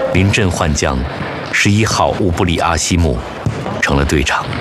临阵换将，11号乌布里阿西木成了队长。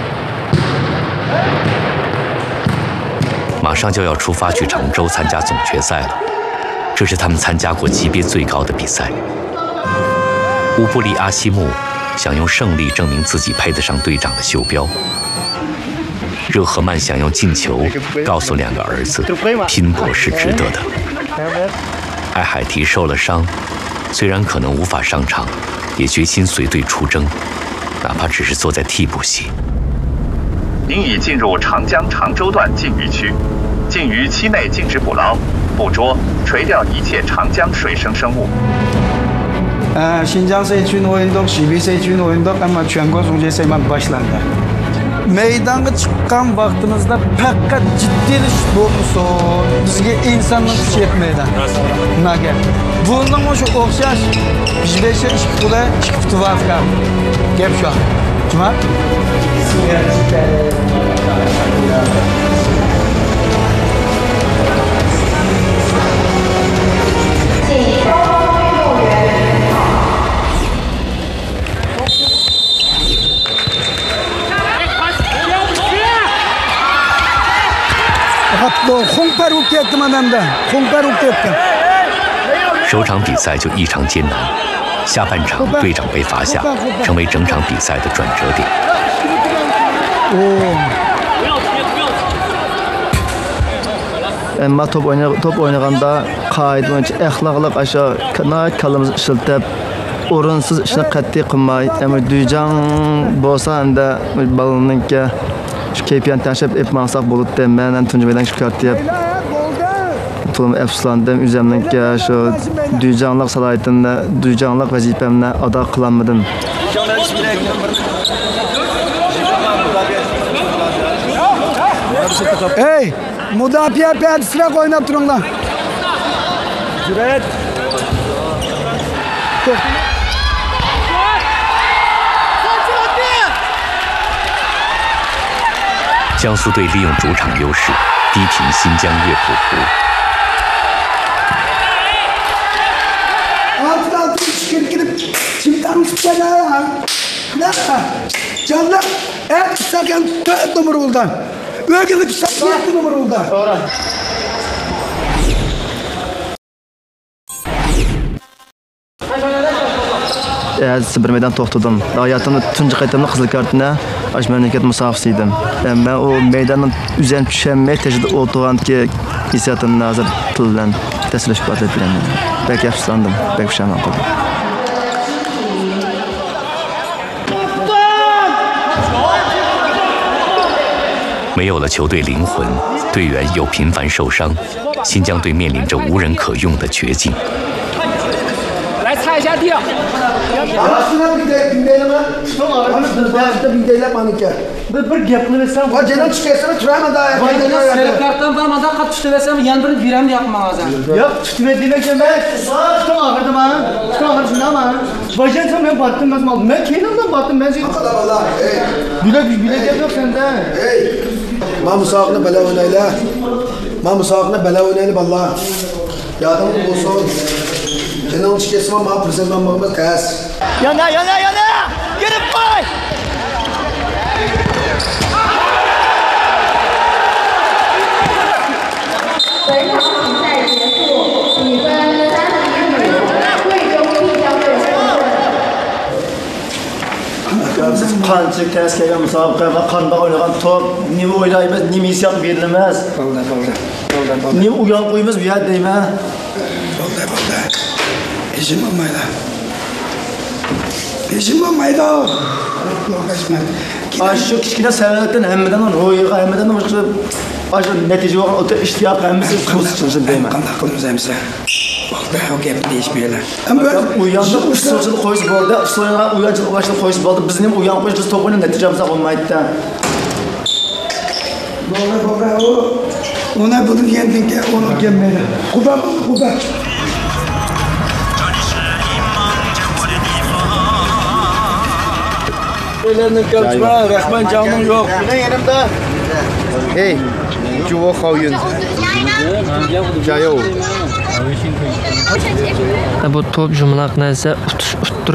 马上就要出发去常州参加总决赛了，这是他们参加过级别最高的比赛。乌布里阿西木想用胜利证明自己配得上队长的袖标。热赫曼想用进球告诉2个儿子，拼搏是值得的。艾海提受了伤，虽然可能无法上场，也决心随队出征，哪怕只是坐在替补席。 您已进入长江常州段禁渔区，禁渔期内禁止捕捞、捕捉、垂钓一切长江水生生物。 Şinjan Seçin oyundak, Şibi Seçin oyundak ama Çuango Songje Seyman başlandı. Meydanga çıkan vaxtımızda fakat ciddiliş olmuşsun. Bizge insanlık kuch yetmeydi. Nimaga? Bundan o'sha o'xshash 5 ish puli chiqibdi vaqtga. Gap shu. Nima? 首场比赛就异常艰难，下半场队长被罚下，成为整场比赛的转折点。 Ama top oynaganda qoida bo'yicha axloqliq aşağı kallamizni ishiltab, o'rinsiz ishni qat'iy qilmay, duyjang bo'lsa hamda balonninki shu kayfiyatni tashlab etmasak bo'ladi. Men tunji maydonga chiqib deb to'lim afsuslandim. O'zimninki shu duyjangliq salohiyatini, duyjangliq vazifamni ado qilolmadim. Hey! Müdafiə pərdisine oynab durun. Cüret. 江苏队利用主场优势，逼平新疆乐谱湖。 Canlar, sakın dört numaralıdan. Ögülük sakın numaralıdan. Bir meydan to'xtadim. Hayatımda tunji qaytamda qizil kartini ash mamlakat musofisi edim. Men o meydandan üzerine tushunmay tejida o'tirganki hissiyotimni hozir til bilan tasvirlash qo'yib beraman. Bek afsuslandim, bek pushaymon qildim. 没有了球队灵魂，队员又频繁受伤，新疆队面临着无人可用的绝境。 来擦一下地。Bir gapni versam, Hocadan çıkarsana turama da. Sarı kartdan vermeden kat tuttu versem yan birini birem yapmam lazım. Yok tuttu verdiğimden ben tuttu ağırdım ha. Tuttu ağırsın ama. Bacansam ben battım nasıl aldım. Ben kendimden battım ben seni. Allah Bile yok sende. Hey. Ma musaqını bela oynayla. Ma musaqını bela oynayla vallahi. Yadın olsun. Canın çıkasın ma prezident Muhammed Kas. Yana. Gelip koy. Qancha tez kelgan musobaqaga qanday o'ynagan top, nima o'ylaymiz, nima hissiyot berilmas. Bo'ldi. Nima uyon qo'yamiz bu yerda deyman. Bo'ldi. Ishim bo'lmaydi. Ishim bo'lmaydi. Shu kichkina sababdan hammadan ro'yiga, hammadan o'sha natija o'ta ishtiyoq hammasi qo'shilsin deyman. Qanday qilamiz hamsa? Bo'ldi, o gap deyishmaylar. Uyonda usulchilik qo'yish bo'ldi, usulga uyonchilik qo'yish bo'ldi. Bizning uyon qo'yish biz to'pini natijamiz bo'lmaydi-da. Bo'ldi. Ona bunu yendinki, onu gelmedi. Kuba. Ellerinin kalçma, Rahman canım yok. Ne yanımda? Hey, Cuvo Hawyun. Jayo. Bu top jumlaq narsa